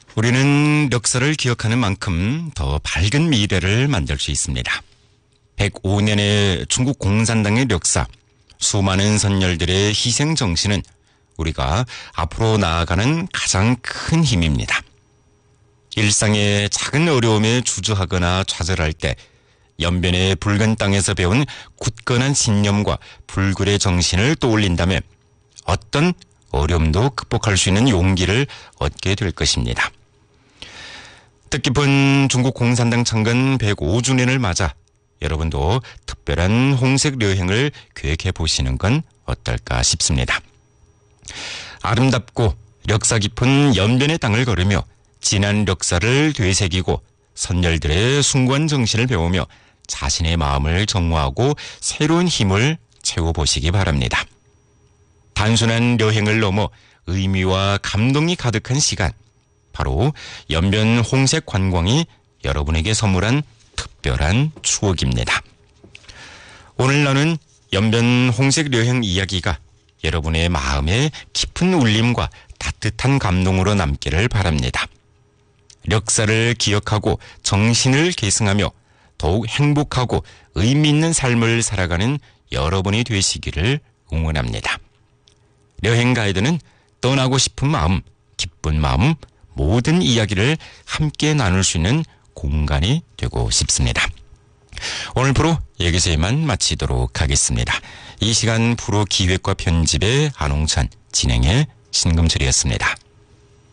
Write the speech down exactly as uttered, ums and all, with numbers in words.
우리는 역사를 기억하는 만큼 더 밝은 미래를 만들 수 있습니다. 백오 년의 중국 공산당의 역사, 수많은 선열들의 희생 정신은 우리가 앞으로 나아가는 가장 큰 힘입니다. 일상의 작은 어려움에 주저하거나 좌절할 때 연변의 붉은 땅에서 배운 굳건한 신념과 불굴의 정신을 떠올린다면 어떤 어려움도 극복할 수 있는 용기를 얻게 될 것입니다. 뜻깊은 중국 공산당 창건 백오 주년을 맞아 여러분도 특별한 홍색 여행을 계획해 보시는 건 어떨까 싶습니다. 아름답고 역사 깊은 연변의 땅을 걸으며 지난 역사를 되새기고 선열들의 숭고한 정신을 배우며 자신의 마음을 정화하고 새로운 힘을 채워보시기 바랍니다. 단순한 여행을 넘어 의미와 감동이 가득한 시간, 바로 연변 홍색 관광이 여러분에게 선물한 특별한 추억입니다. 오늘 나눈 연변 홍색 여행 이야기가 여러분의 마음에 깊은 울림과 따뜻한 감동으로 남기를 바랍니다. 역사를 기억하고 정신을 계승하며 더욱 행복하고 의미 있는 삶을 살아가는 여러분이 되시기를 응원합니다. 여행 가이드는 떠나고 싶은 마음, 기쁜 마음, 모든 이야기를 함께 나눌 수 있는 공간이 되고 싶습니다. 오늘 프로 여기서 이만 마치도록 하겠습니다. 이 시간 프로 기획과 편집의 안홍찬, 진행의 신금철이었습니다.